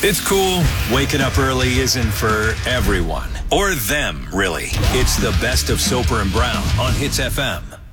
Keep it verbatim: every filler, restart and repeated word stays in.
It's cool. Waking up early isn't for everyone. Or them, really. It's the best of Soper and Brown on Hits F M.